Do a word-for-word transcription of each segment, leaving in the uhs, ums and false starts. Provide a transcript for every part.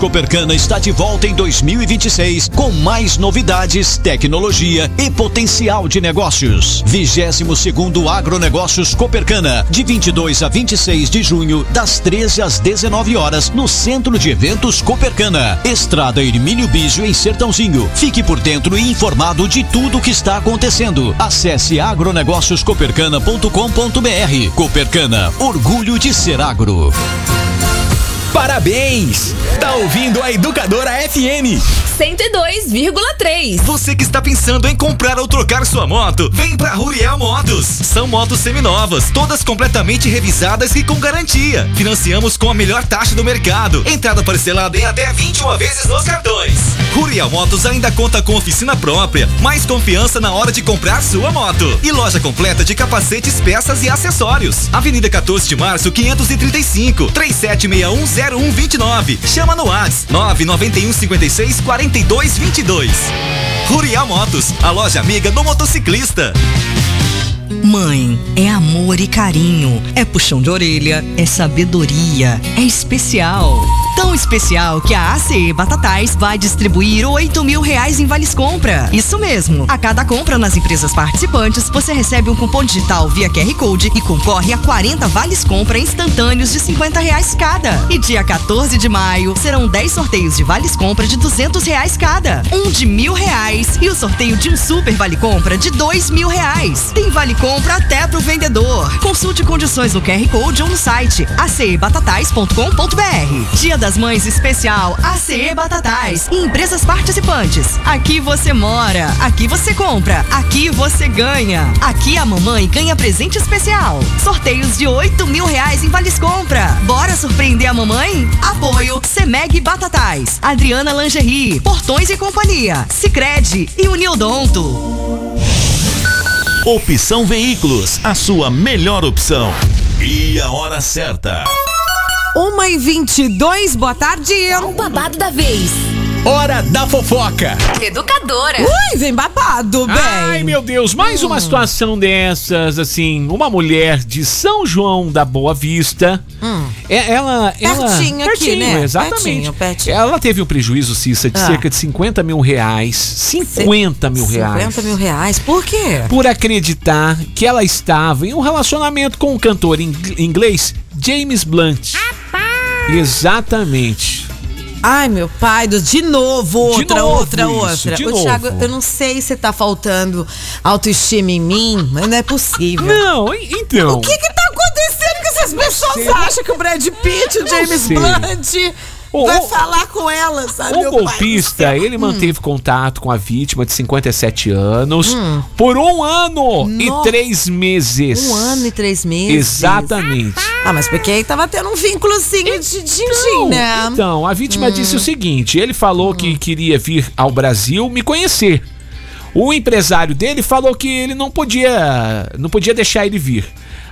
Copercana está de volta em dois mil e vinte e seis com mais novidades, tecnologia e potencial de negócios. vigésimo segundo Agronegócios Copercana, de vinte e dois a vinte e seis de junho, das treze às dezenove horas, no Centro de Eventos Copercana, Estrada Hermínio Bígio, em Sertãozinho. Fique por dentro e informado de tudo o que está acontecendo. Acesse agronegócios copercana ponto com ponto br. Copercana, orgulho de ser agro. Parabéns! Tá ouvindo a Educadora F M cento e dois vírgula três. Você que está pensando em comprar ou trocar sua moto, vem pra Huriel Motos. São motos seminovas, todas completamente revisadas e com garantia. Financiamos com a melhor taxa do mercado. Entrada parcelada em até vinte e uma vezes nos cartões. Huriel Motos ainda conta com oficina própria, mais confiança na hora de comprar sua moto. E loja completa de capacetes, peças e acessórios. Avenida quatorze de março, quinhentos e trinta e cinco, três sete seis um zero um dois nove. Chama no WhatsApp nove nove um cinco seis quatro dois dois dois. Huriel Motos, a loja amiga do motociclista. Mãe é amor e carinho, é puxão de orelha, é sabedoria, é especial. Tão especial que a A C E Batatais vai distribuir oito mil reais em vales compra. Isso mesmo, a cada compra nas empresas participantes, você recebe um cupom digital via Q R Code e concorre a quarenta vales compra instantâneos de cinquenta reais cada. E dia quatorze de maio, serão dez sorteios de vales compra de duzentos reais cada. Um de mil reais e o sorteio de um super vale compra de dois mil reais. Tem vale compra até pro vendedor. Consulte condições no Q R Code ou no site a c e batatais ponto com ponto b r. Dia das Mães especial A C E Batatais e empresas participantes. Aqui você mora, aqui você compra, aqui você ganha. Aqui a mamãe ganha presente especial. Sorteios de oito mil reais em vales compra. Bora surpreender a mamãe? Apoio Semeg Batatais, Adriana Lingerie, Portões e Companhia, Sicredi e Uniodonto. Opção Veículos, a sua melhor opção. E a hora certa. uma e vinte e dois, boa tarde. O babado da vez. Hora da fofoca. Educadora. Ui, vem babado, bem. Ai, meu Deus, mais uma situação dessas, assim, uma mulher de São João da Boa Vista. Hum. É, ela, ela... Pertinho aqui, pertinho, né? Exatamente. Pertinho, pertinho. Ela teve um prejuízo, Cissa, de Ah. cerca de cinquenta mil reais. cinquenta mil reais. cinquenta mil reais, por quê? Por acreditar que ela estava em um relacionamento com o cantor ing- inglês James Blunt. Exatamente. Ai, meu pai, do... de novo, outra, novo outra, isso, outra. de Ô, novo. Thiago, eu não sei se tá faltando autoestima em mim, mas não é possível. Não, e- então. O que que tá acontecendo que essas pessoas sei. acham que o Brad Pitt, o Não James sei. Blunt, O- vai o- falar com ela, sabe? O meu pai do golpista, céu? ele manteve contato com a vítima de cinquenta e sete anos Hum. por um ano No- e três meses. Um ano e três meses. Exatamente. Ah, mas porque aí tava tendo um vínculozinho de din-din, Então, né? então, a vítima Hum. disse o seguinte: ele falou que queria vir ao Brasil me conhecer. O empresário dele falou que ele não podia, não podia deixar ele vir.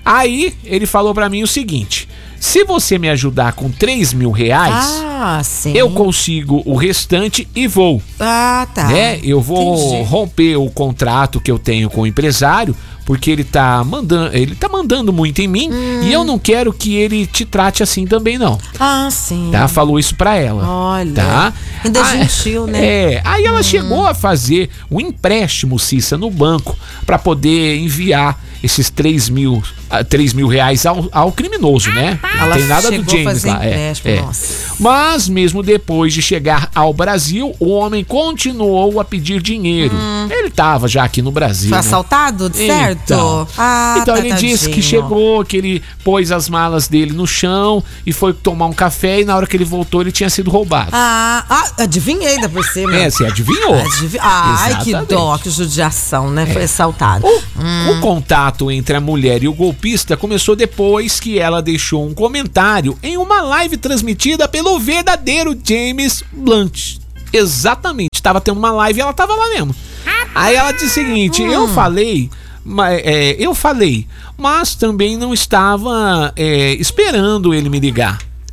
Aí ele falou pra mim o seguinte: se você me ajudar com três mil reais, Ah, sim. eu consigo o restante e vou. Ah, tá. Né? Eu vou Entendi. romper o contrato que eu tenho com o empresário, porque ele tá mandando, ele tá mandando muito em mim Hum. e eu não quero que ele te trate assim também não. Ah, sim. Tá? Falou isso pra ela. Olha. Tá? Ainda Ah, gentil, né? É. Aí ela chegou a fazer um empréstimo, Cissa, no banco pra poder enviar esses três mil, ah, três mil reais ao, ao criminoso, né? Não Ela tem nada do chegou a James fazer lá. É, empréstimo, é. nossa. Mas mesmo depois de chegar ao Brasil, o homem continuou a pedir dinheiro. Ele tava já aqui no Brasil. Foi né? assaltado, certo? Então, Ah, então tá, ele disse que tadinho. chegou, que ele pôs as malas dele no chão e foi tomar um café e na hora que ele voltou ele tinha sido roubado. Ah, ah, adivinhei da por cima. É, você adivinhou. Adivi- Ai, que Exatamente. dó, que judiação, né? É. Foi assaltado. O, o contato entre a mulher e o golpista começou depois que ela deixou um comentário em uma live transmitida pelo verdadeiro James Blunt. Exatamente, estava tendo uma live e ela estava lá mesmo. Aí ela disse o seguinte: eu falei, ma- é, eu falei, mas também não estava é, esperando ele me ligar.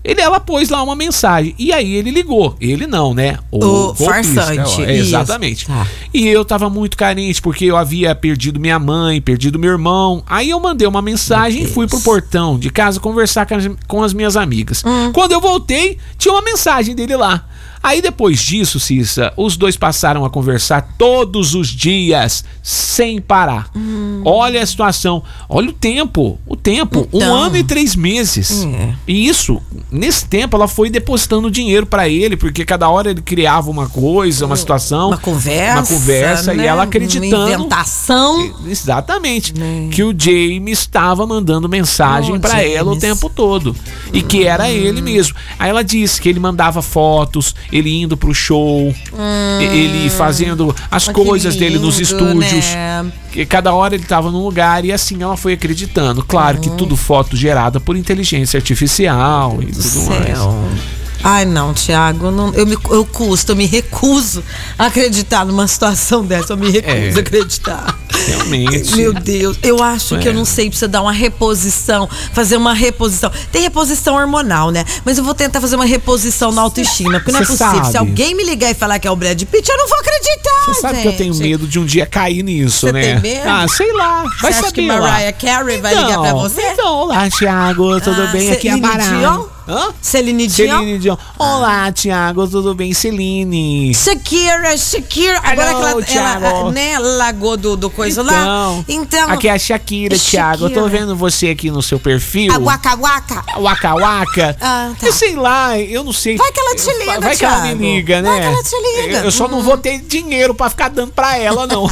Ele, ela pôs lá uma mensagem. E aí ele ligou. Ele não, né? O golpista, farsante. ó, é, exatamente. Tá. E eu tava muito carente, porque eu havia perdido minha mãe, perdido meu irmão. Aí eu mandei uma mensagem e fui pro portão de casa conversar com as, com as minhas amigas. Hum. Quando eu voltei, tinha uma mensagem dele lá. Aí depois disso, Cissa, os dois passaram a conversar todos os dias, sem parar. Hum. Olha a situação, olha o tempo, o tempo, então, um ano e três meses. É. E isso, nesse tempo, ela foi depositando dinheiro pra ele, porque cada hora ele criava uma coisa, uma situação. Uma conversa. Uma conversa, né? E ela acreditando. Uma inventação. Exatamente. Né? Que o James estava mandando mensagem oh, pra James. ela o tempo todo. E que era hum. ele mesmo. Aí ela disse que ele mandava fotos, ele indo pro show, hum, ele fazendo as coisas lindo, dele nos estúdios, né? Que cada hora ele tava num lugar e assim ela foi acreditando. Claro hum. que tudo foto gerada por inteligência artificial e tudo céu. mais. Ai, não, Thiago, não, eu, me, eu custo, eu me recuso a acreditar numa situação dessa, eu me recuso é, a acreditar. Realmente. Meu Deus, eu acho é. que eu não sei, precisa dar uma reposição, fazer uma reposição. Tem reposição hormonal, né? Mas eu vou tentar fazer uma reposição na autoestima, porque não é possível. Sabe. Se alguém me ligar e falar que é o Brad Pitt, eu não vou acreditar, Você sabe gente. que eu tenho medo de um dia cair nisso, você né? Tem medo? Ah, sei lá, vai você saber acha que lá. Mariah Carey vai então, ligar pra você? Então, olá, Thiago, tudo ah, bem? Aqui é a Mara. Hã? Celine Dion? Celine Dion. Olá, Thiago, tudo bem? Celine. Shakira, Shakira. Agora Hello, que ela, ela, né, ela largou do, do coisa então, lá. Então. Aqui é a Shakira, Thiago. Eu tô vendo você aqui no seu perfil. A Waka Waka. A Waka Waka. Ah, tá. Eu sei lá, eu não sei. Vai que ela te liga, Vai que ela me liga, né? Vai que ela te liga. Eu, eu só hum. não vou ter dinheiro pra ficar dando pra ela, não.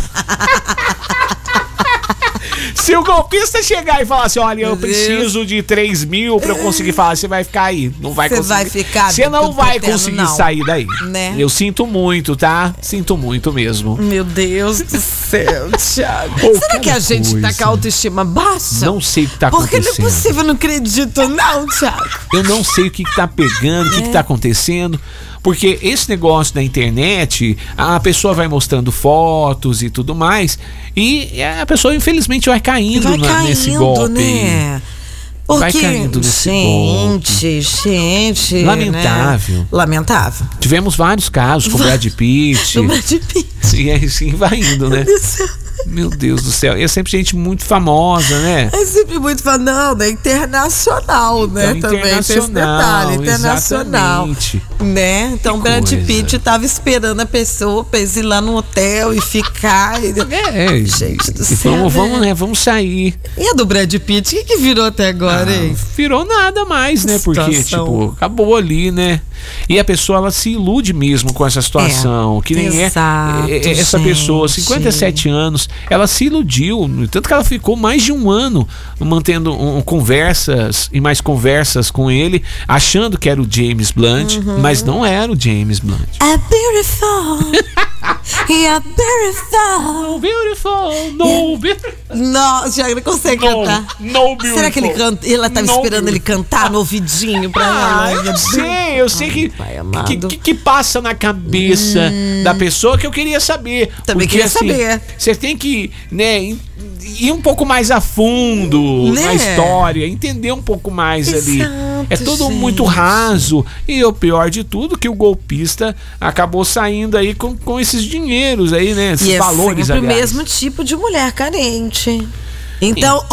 Se o golpista chegar e falar assim, olha, eu preciso de três mil pra eu conseguir falar, você vai ficar aí. Não vai Você conseguir. vai ficar. Você não vai conseguir não. sair daí. Né? Eu sinto muito, tá? Sinto muito mesmo. Meu Deus do céu, Thiago. Oh, será que a gente coisa. tá com a autoestima baixa? Não sei o que tá Porque acontecendo. Porque não é possível, eu não acredito não, Thiago. Eu não sei o que, que tá pegando, o é. que, que tá acontecendo. Porque esse negócio da internet, a pessoa vai mostrando fotos e tudo mais, e a pessoa infelizmente vai caindo, vai na, caindo nesse golpe. Né? Porque, vai caindo nesse gente, golpe. gente, lamentável. Né? Lamentável. Tivemos vários casos com o Brad Pitt. O Brad Pitt. E aí sim vai indo, né? Meu Deus do céu. E é sempre gente muito famosa, né? É sempre muito famosa. Não, né? Internacional, né? Então, também tem esse detalhe. Internacional. Exatamente. Né? Então, Brad Pitt tava esperando a pessoa pra ir lá no hotel e ficar. E... É, gente do e céu. Vamos, né? vamos, né? Vamos sair. E a do Brad Pitt? O que, que virou até agora, ah, hein? Virou nada mais, né? Porque, situação. tipo, acabou ali, né? E a pessoa, ela se ilude mesmo com essa situação. É, que nem exato, é, é essa gente. pessoa, cinquenta e sete anos, ela se iludiu. Tanto que ela ficou mais de um ano mantendo um, conversas e mais conversas com ele, achando que era o James Blunt, uhum. mas não era o James Blunt. É beautiful. Yeah, beautiful. No beautiful. No beautiful. Não, Thiago, não consegue no, cantar. No beautiful. Será que ele canta? Ela tava no esperando beautiful. ele cantar no ouvidinho pra ah, ela? Eu sei, eu sei que, que, que, que passa na cabeça hum. da pessoa que eu queria saber. Também porque, queria assim, saber. Você tem que, né, ir um pouco mais a fundo né? na história, entender um pouco mais Exato, ali. É tudo gente. muito raso. E o pior de tudo, que o golpista acabou saindo aí com, com esses dinheiros aí, né? Esses e valores, é sempre aliás. o mesmo tipo de mulher carente. Então,